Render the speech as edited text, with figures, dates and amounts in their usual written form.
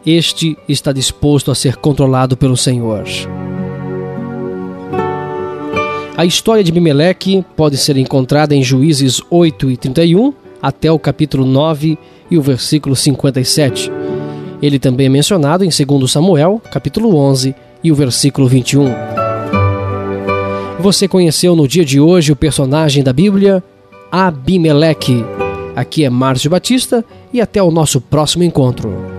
este está disposto a ser controlado pelo Senhor. A história de Abimeleque pode ser encontrada em Juízes 8:31 até o capítulo 9 e o versículo 57. Ele também é mencionado em 2 Samuel, capítulo 11 e o versículo 21. Você conheceu no dia de hoje o personagem da Bíblia, Abimeleque. Aqui é Márcio Batista e até o nosso próximo encontro.